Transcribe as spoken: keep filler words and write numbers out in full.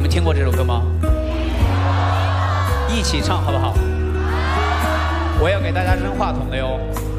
们听过这首歌吗？一起唱好不好？我要给大家扔话筒的哟。